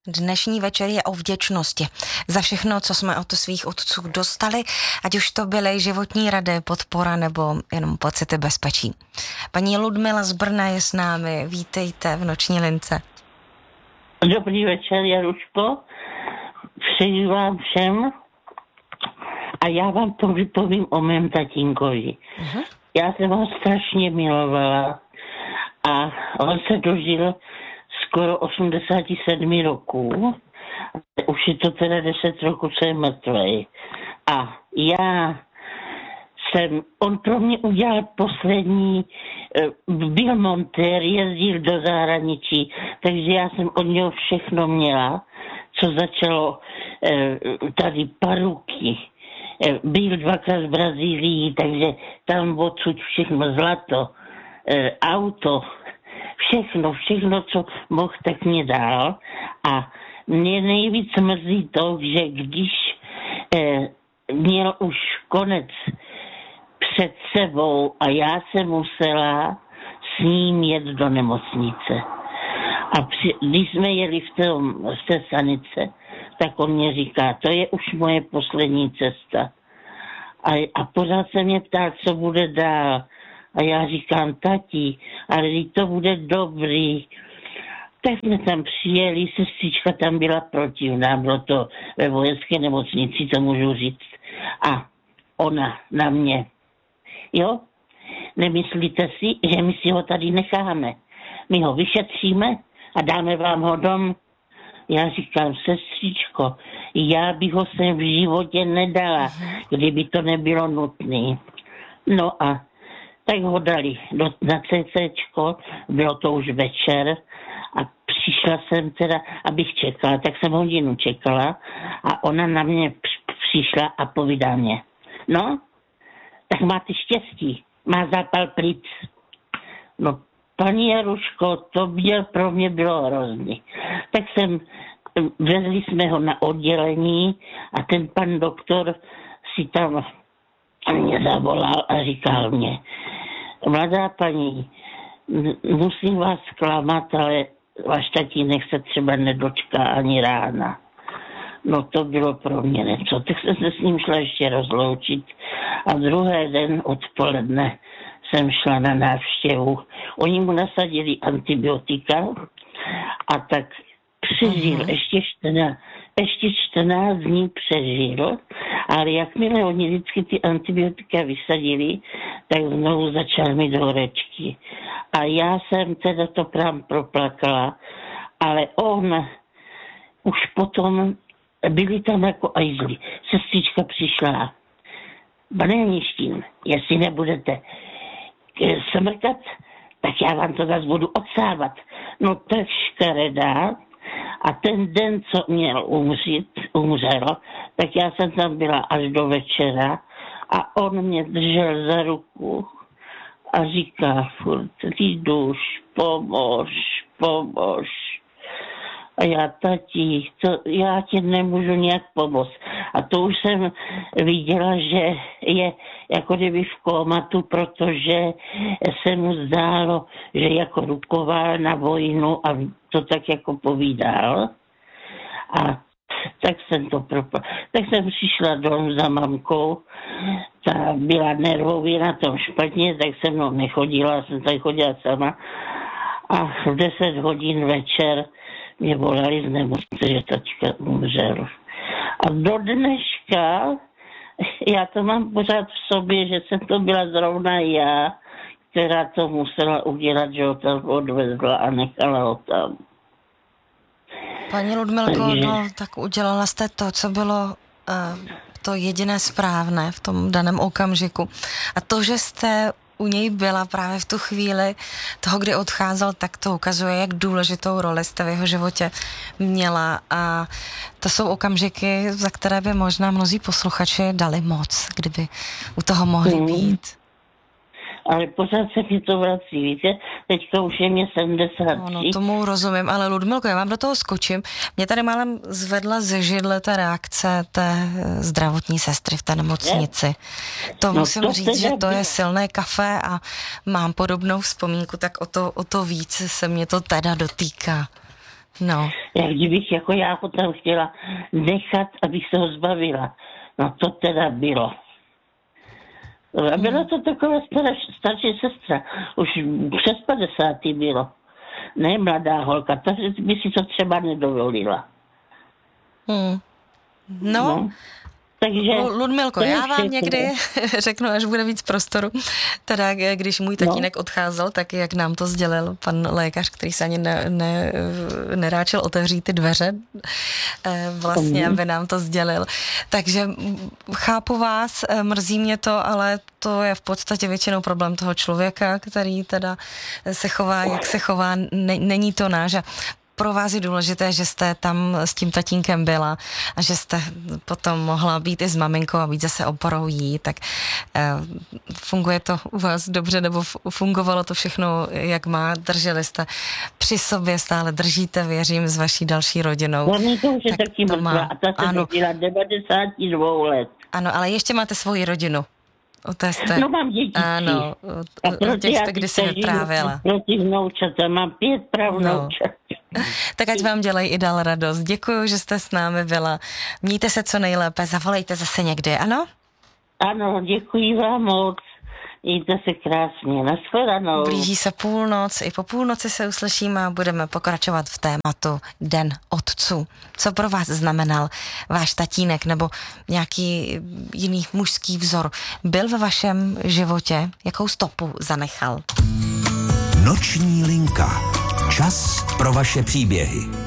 Dnešní večer je o vděčnosti za všechno, co jsme od svých otců dostali, ať už to byly životní rady, podpora nebo jenom pocity bezpečí. Paní Ludmila z Brna je s námi, vítejte v Noční lince. Dobrý večer, Jaruško. Přeji vám všem a já vám povím o mém tatínkovi. Já jsem ho strašně milovala a on se dožil skoro 87 roků. Už je to teda 10 roků, co je mrtvej. A on pro mě udělal poslední, byl montér, jezdil do zahraničí, takže já jsem od něho všechno měla, co začalo tady paruky. Byl 2krát v Brazílii, takže tam odsud všechno zlato, auto, všechno, co mohl, tak mě dal. A mě nejvíc mrzí to, že když měl už konec před sebou a já jsem musela s ním jet do nemocnice. A když jsme jeli v té sanice, tak on mě říká, to je už moje poslední cesta. A pořád se mě ptal, co bude dál. A já říkám, tati, ale to bude dobrý. Tak jsme tam přijeli, sestřička tam byla protivná, bylo to ve vojenské nemocnici, to můžu říct. A ona na mě, jo, nemyslíte si, že my si ho tady necháme. My ho vyšetříme a dáme vám ho dom. Já říkám, sestřičko, já bych ho sem v životě nedala, kdyby to nebylo nutné. No a tak ho dali na CCčko, bylo to už večer a přišla jsem teda, abych čekala, tak jsem hodinu čekala a ona na mě přišla a povídá mě, no, tak máte štěstí, má zápal plic. No, paní Jaruško, to pro mě bylo hrozný. Tak vezli jsme ho na oddělení a ten pan doktor si tam mě zavolal a říkal mě, mladá paní, musím vás zklamat, ale váš tatínek se třeba nedočká ani rána. No to bylo pro mě něco. Tak jsem se s ním šla ještě rozloučit a druhý den odpoledne jsem šla na návštěvu. Oni mu nasadili antibiotika a tak přežil, ještě 14 dní přežil, ale jakmile oni vždycky ty antibiotika vysadili, tak znovu začal mít horečky. A já jsem teda to prám proplakala, ale on už potom byli tam jako ajzli. Sestřička přišla, pane Ništín, jestli nebudete smrkat, tak já vám to zase budu odsávat. No tak škaredá. A ten den, co měl umřel, tak já jsem tam byla až do večera a on mě držel za ruku a říká furt, Liduš, pomož. A já, tati, já ti nemůžu nějak pomoct. A to už jsem viděla, že je jako kdyby v kómatu, protože se mu zdálo, že jako rukoval na vojnu a to tak jako povídal. A tak jsem přišla domů za mamkou, ta byla nervově na tom špatně, tak se mnou nechodila, jsem tady chodila sama. A v 10 hodin večer mě volali z nemocnice, že tačka umřel. A do dneška já to mám pořád v sobě, že jsem to byla zrovna já, která to musela udělat, že ho tam odvezla a nechala ho tam. Paní Ludmilko, tak udělala jste to, co bylo to jediné správné v tom daném okamžiku. A to, že jste u něj byla právě v tu chvíli toho, kdy odcházel, tak to ukazuje, jak důležitou roli jste v jeho životě měla. A to jsou okamžiky, za které by možná mnozí posluchači dali moc, kdyby u toho mohli být. Ale pořád se mi to vrací, víte? Teďka už je mě 73. No, tomu rozumím, ale Ludmilko, já vám do toho skočím. Mě tady málem zvedla ze židle ta reakce té zdravotní sestry v té nemocnici. To musím říct, že to je silné kafe a mám podobnou vzpomínku, tak o to víc se mě to teda dotýká. No. Jak kdybych jako já ho tam chtěla nechat, abych se ho zbavila. No to teda bylo. A byla to taková starší sestra. Už přes 50 bylo. Ne mladá holka, takže by si to třeba nedovolila. No. Takže... Ludmilko, já vám někdy řeknu, až bude víc prostoru, teda když můj tatínek odcházel, tak jak nám to sdělil pan lékař, který se ani neráčil otevřít ty dveře, vlastně, aby nám to sdělil. Takže chápu vás, mrzí mě to, ale to je v podstatě většinou problém toho člověka, který teda se chová, jak se chová, není to náš. A pro vás je důležité, že jste tam s tím tatínkem byla a že jste potom mohla být i s maminkou a být zase oporou jí, tak funguje to u vás dobře, nebo fungovalo to všechno, jak má, drželi jste při sobě, stále držíte, věřím, s vaší další rodinou. Maminka už je taky mrtvá a ta se rodila 92 let. Ano, ale ještě máte svoji rodinu. No mám děti. Ano, o těch jste kdysi vyprávěla. Proti vnoučata, mám 5 pravnoučat. No. Tak ať vám dělají i dál radost. Děkuju, že jste s námi byla. Mějte se co nejlépe, zavolejte zase někdy, ano? Ano, děkuji vám moc. Mějte se krásně, nashledanou. Blíží se půlnoc, i po půlnoci se uslyšíme a budeme pokračovat v tématu Den otců. Co pro vás znamenal váš tatínek nebo nějaký jiný mužský vzor? Byl ve vašem životě? Jakou stopu zanechal? Noční linka. Čas pro vaše příběhy.